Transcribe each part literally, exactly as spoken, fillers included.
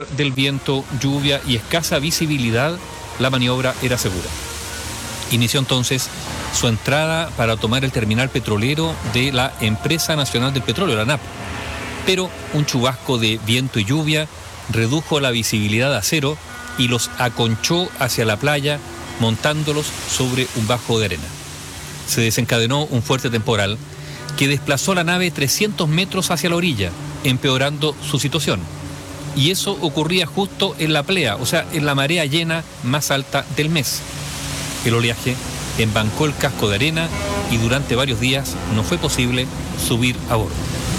del viento, lluvia y escasa visibilidad, la maniobra era segura. Inició entonces su entrada para tomar el terminal petrolero de la Empresa Nacional del Petróleo, la ANAP. Pero un chubasco de viento y lluvia redujo la visibilidad a cero y los aconchó hacia la playa, montándolos sobre un bajo de arena. Se desencadenó un fuerte temporal que desplazó la nave trescientos metros hacia la orilla, empeorando su situación. Y eso ocurría justo en la plea, o sea, en la marea llena más alta del mes. El oleaje embancó el casco de arena y durante varios días no fue posible subir a bordo.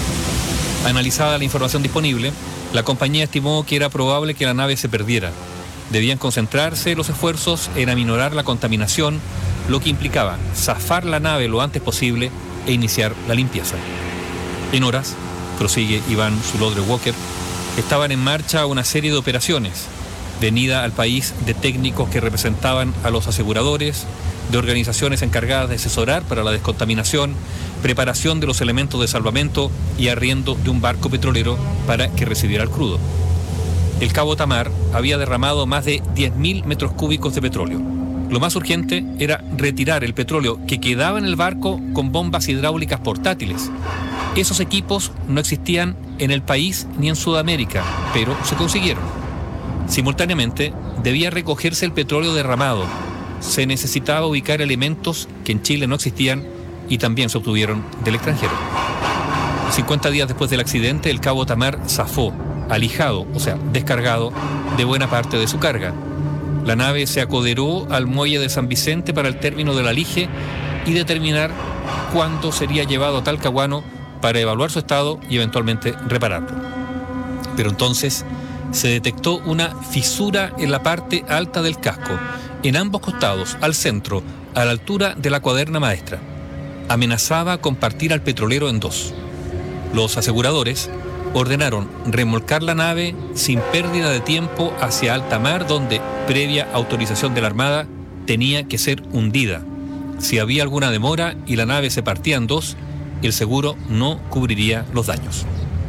Analizada la información disponible, la compañía estimó que era probable que la nave se perdiera. Debían concentrarse los esfuerzos en aminorar la contaminación, lo que implicaba zafar la nave lo antes posible e iniciar la limpieza. En horas, prosigue Iván Zulodre Walker, estaban en marcha una serie de operaciones, venida al país de técnicos que representaban a los aseguradores, de organizaciones encargadas de asesorar para la descontaminación, preparación de los elementos de salvamento y arriendo de un barco petrolero para que recibiera el crudo. El Cabo Tamar había derramado más de diez mil metros cúbicos de petróleo. Lo más urgente era retirar el petróleo que quedaba en el barco con bombas hidráulicas portátiles. Esos equipos no existían en el país ni en Sudamérica, pero se consiguieron. Simultáneamente, debía recogerse el petróleo derramado. Se necesitaba ubicar elementos que en Chile no existían y también se obtuvieron del extranjero. cincuenta días después del accidente, el Cabo Tamar zafó, alijado, o sea, descargado, de buena parte de su carga. La nave se acoderó al muelle de San Vicente para el término del alige y determinar cuándo sería llevado a Talcahuano para evaluar su estado y eventualmente repararlo. Pero entonces se detectó una fisura en la parte alta del casco, en ambos costados, al centro, a la altura de la cuaderna maestra. Amenazaba con partir al petrolero en dos. Los aseguradores ordenaron remolcar la nave sin pérdida de tiempo hacia alta mar, donde, previa autorización de la Armada, tenía que ser hundida. Si había alguna demora y la nave se partía en dos, el seguro no cubriría los daños.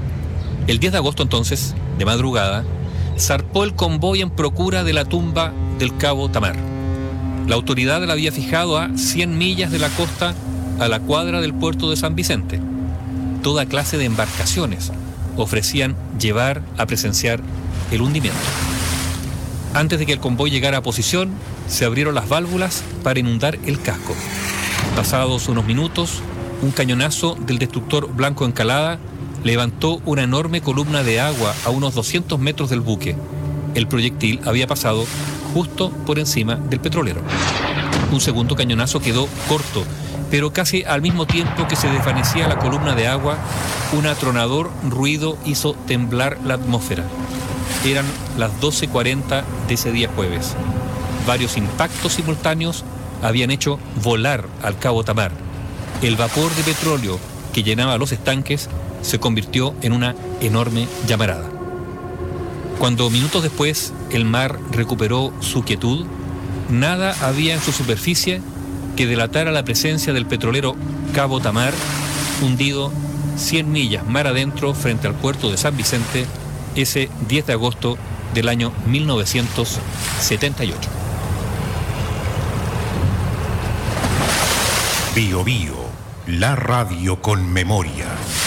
El diez de agosto entonces, de madrugada, zarpó el convoy en procura de la tumba del Cabo Tamar. La autoridad la había fijado a cien millas de la costa, a la cuadra del puerto de San Vicente. Toda clase de embarcaciones ofrecían llevar a presenciar el hundimiento. Antes de que el convoy llegara a posición, se abrieron las válvulas para inundar el casco. Pasados unos minutos, un cañonazo del destructor Blanco Encalada levantó una enorme columna de agua a unos doscientos metros del buque. El proyectil había pasado justo por encima del petrolero. Un segundo cañonazo quedó corto, pero casi al mismo tiempo que se desvanecía la columna de agua, un atronador ruido hizo temblar la atmósfera. Eran las doce cuarenta de ese día jueves. Varios impactos simultáneos habían hecho volar al Cabo Tamar. El vapor de petróleo que llenaba los estanques se convirtió en una enorme llamarada. Cuando minutos después el mar recuperó su quietud, nada había en su superficie que delatara la presencia del petrolero Cabo Tamar, hundido cien millas mar adentro frente al puerto de San Vicente ese diez de agosto del año mil novecientos setenta y ocho. Bio Bio, la radio con memoria.